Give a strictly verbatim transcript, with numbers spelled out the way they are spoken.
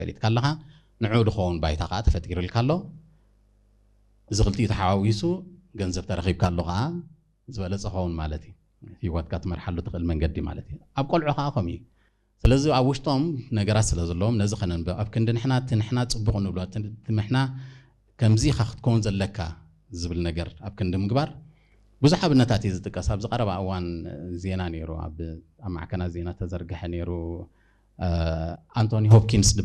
ፈሊጥ ካለኻ ንዑ ድኸውን ባይታ ከዓ ተፈጢሩልካ ኣሎ እዚ ክልቲኡ ተሓዋዊሱ ገንዘብ ተረኺብካ ኣሎ ከዓ ዝበለፀ ኸውን ማለት እዩ ህይወትካ ትመርሓሉ ትኽእል መንገዲ ማለት እዩ ኣብ ቆልዑ ከዓ ከምኡ እዩ ስለዚ ኣብ ውሽጦም ነገራት ስለ ዘለዎም ነዚ ኸነንብብ ኣብ ክንዲ ንሕና እቲ ንሕና ፅቡቕ ንብሎ እቲ ንሕና ከምዚ ኢኻ ክትከውን ዘለካ ዝብል ነገር ኣብ ክንዲ ምግባር ብዙሕ ኣብነታት እዩ ዝጥቀስ ኣብ ዝቐረባ እዋን ዜና ነይሩ ኣብ ማዕከናት ዜና ተዘርግሐ ነይሩ ኣንቶኒ ሆፕኪንስ